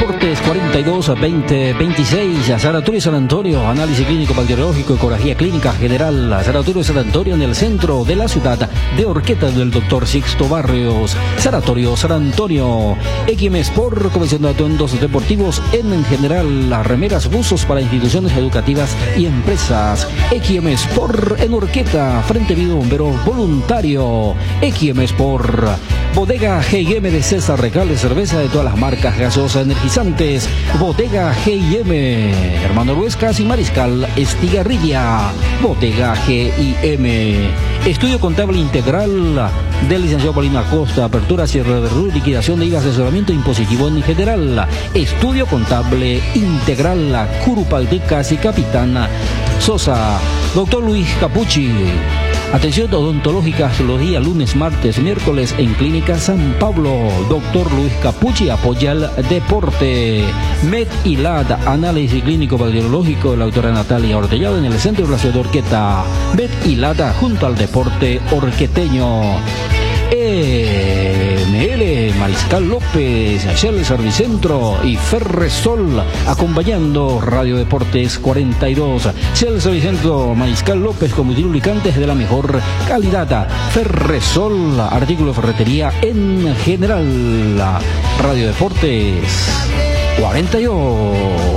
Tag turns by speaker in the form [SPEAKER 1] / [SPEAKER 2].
[SPEAKER 1] Deportes 42-20-26. Sanatorio San Antonio, análisis clínico bacteriológico, ecografía clínica general. Sanatorio San Antonio en el centro de la ciudad de Orqueta del Dr. Sixto Barrios. Sanatorio San Antonio. XM Sport, colección de atuendos deportivos en general, las remeras, buzos para instituciones educativas y empresas. XM Sport en Orqueta, Frente Vivo Bombero Voluntario. XM Sport. Bodega G&M de César Recales, cerveza de todas las marcas, gaseosas, energizantes. Bodega G&M, Hermano Ruescas y Mariscal Estigarribia. Bodega G&M. Estudio contable integral del licenciado Paulino Acosta, apertura, cierre de RU, liquidación de IVA, asesoramiento impositivo en general. Estudio contable integral, Curupalticas y Capitán Sosa. Doctor Luis Capucci. Atención odontológica los días lunes, martes, miércoles en Clínica San Pablo. Doctor Luis Capucci apoya el deporte. Med y LAD, análisis clínico bacteriológico de la doctora Natalia Ortellado en el centro de la ciudad de Orqueta. Med y LAD junto al deporte orqueteño. ML Mariscal López, Shell Servicentro y Ferresol acompañando Radio Deportes 42. Shell Servicentro Mariscal López, combustible lubricantes de la mejor calidad. Ferresol, artículo de ferretería en general. Radio Deportes 42.